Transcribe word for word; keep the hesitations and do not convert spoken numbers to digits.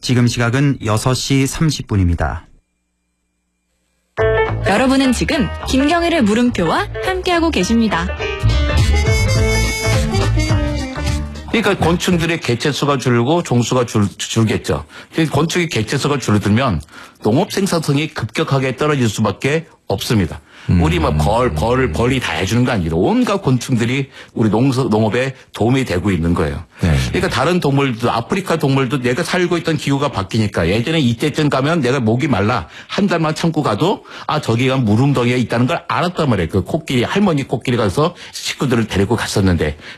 지금 시각은 여섯 시 삼십 분입니다. 여러분은 지금 김경일의 물음표와 함께하고 계십니다. 그러니까 곤충들의 개체수가 줄고 종수가 줄, 줄겠죠. 곤충의 개체수가 줄어들면 농업 생산성이 급격하게 떨어질 수밖에 없습니다. 음. 우리 뭐 벌, 벌, 벌이 다 해주는 거 아니라 온갖 곤충들이 우리 농서, 농업에 도움이 되고 있는 거예요. 네. 그러니까 다른 동물도, 아프리카 동물도 내가 살고 있던 기후가 바뀌니까 예전에 이때쯤 가면 내가 목이 말라 한 달만 참고 가도 아, 저기가 물웅덩이가 있다는 걸 알았단 말이에요. 그 코끼리, 할머니 코끼리 가서 식구들을 데리고 갔었는데